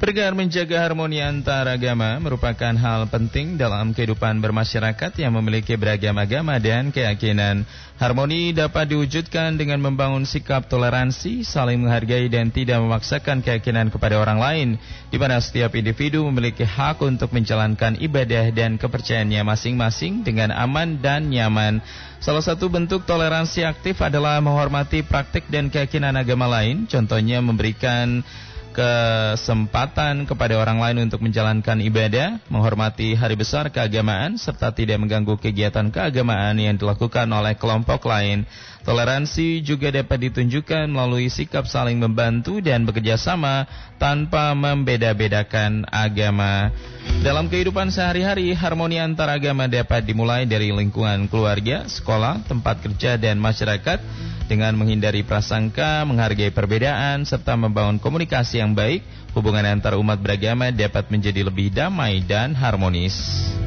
Pergerakan menjaga harmoni antar agama merupakan hal penting dalam kehidupan bermasyarakat yang memiliki beragam agama dan keyakinan. Harmoni dapat diwujudkan dengan membangun sikap toleransi, saling menghargai dan tidak memaksakan keyakinan kepada orang lain, di mana setiap individu memiliki hak untuk menjalankan ibadah dan kepercayaannya masing-masing dengan aman dan nyaman. Salah satu bentuk toleransi aktif adalah menghormati praktik dan keyakinan agama lain, contohnya memberikan kesempatan kepada orang lain untuk menjalankan ibadah, menghormati hari besar keagamaan, serta tidak mengganggu kegiatan keagamaan yang dilakukan oleh kelompok lain. Toleransi juga dapat ditunjukkan melalui sikap saling membantu dan bekerja sama tanpa membeda-bedakan agama. Dalam kehidupan sehari-hari, harmoni antar agama dapat dimulai dari lingkungan keluarga, sekolah, tempat kerja, dan masyarakat. Dengan menghindari prasangka, menghargai perbedaan, serta membangun komunikasi yang baik, hubungan antar umat beragama dapat menjadi lebih damai dan harmonis.